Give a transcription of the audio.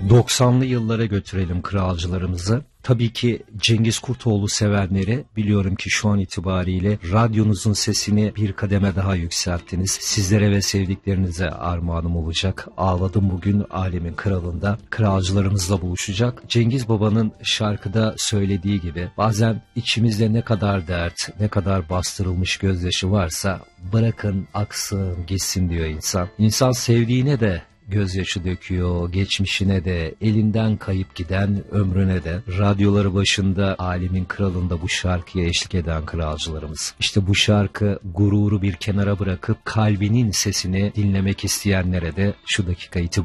90'lı yıllara götürelim kralcılarımızı. Tabii ki Cengiz Kurtoğlu sevenleri biliyorum ki şu an itibariyle radyonuzun sesini bir kademe daha yükselttiniz. Sizlere ve sevdiklerinize armağanım olacak. Ağladım bugün alemin kralında. Kralcılarımızla buluşacak. Cengiz Baba'nın şarkıda söylediği gibi bazen içimizde ne kadar dert, ne kadar bastırılmış gözyaşı varsa bırakın aksın gitsin diyor insan. İnsan sevdiğine de gözyaşı döküyor, geçmişine de, elinden kayıp giden ömrüne de. Radyoları başında alemin kralında bu şarkıya eşlik eden kralcılarımız. İşte bu şarkı gururu bir kenara bırakıp kalbinin sesini dinlemek isteyenlere de şu dakika itibariyle